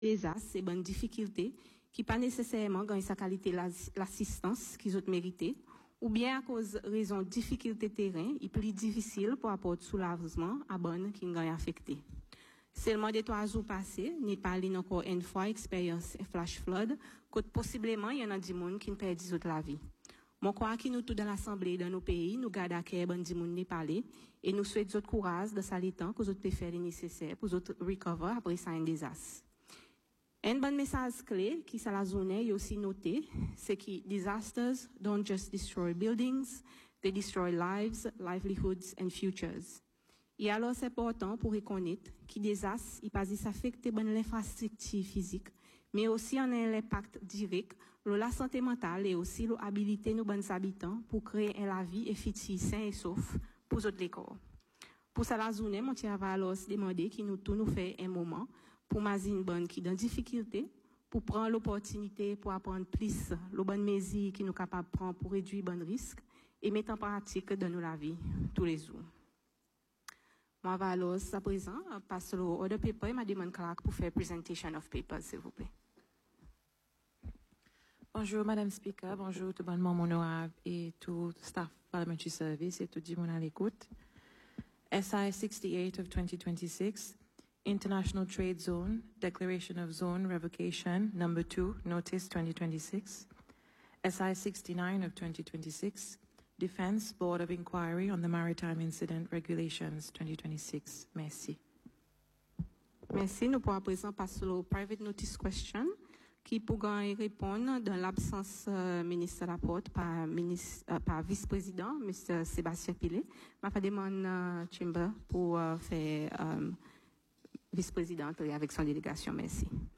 désastres, c'est bonne difficulté, qui pas nécessairement gagne sa qualité l'assistance qu'ils ont mérité, ou bien à cause raison difficulté terrain, il est plus difficile pour apporter soulagement à bonne qui gagne affecté. Seulement des 3 jours passés, n'y parle encore une fois expérience flash flood, que possiblement il y en a des gens qui ne perdent la vie. Moi, crois que nous, tous dans l'Assemblée, dans nos pays, nous gardons à cœur bon monde n'y parler, et nous souhaitons autres courage de salir temps que vous autres faire les nécessaires pour autres recover après ça un désastre. Un bon message clé qui ça la zone est aussi noté, c'est que disasters don't just destroy buildings, they destroy lives, livelihoods and futures. Et alors c'est important pour reconnaître que désastre, il pas affecter bonne l'infrastructure physique, mais aussi en un impact direct sur la santé mentale et aussi l'habilité nos bonnes habitants pour créer la vie et futur sain et sauf pour autres corps. Pour ça la zone, mon tia va alors se demander qui nous tout nous fait un moment pour mazine bonne qui dans difficulté pour prendre l'opportunité pour apprendre plus les bonnes mesures qui nous capable prendre pour réduire bon risque et mettre en pratique dans la vie tous les jours. Moi va alors à présent passer au order paper et Madame Clark pour faire presentation of papers s'il vous plaît. Bonjour Madame Speaker, bonjour tout le monde honorable et tout staff parliamentary service et tout le monde à l'écoute. SI 68 of 2026, International Trade Zone, Declaration of Zone Revocation, Number 2, Notice 2026. SI 69 of 2026, Defense Board of Inquiry on the Maritime Incident Regulations 2026. Merci. Merci. Nous pourrons à présent passer au private notice question qui pourra y répondre dans l'absence ministre Laporte par vice-président, M. Sébastien Pilet. Je vais demander Chamber pour faire vice-présidente avec son délégation. Merci.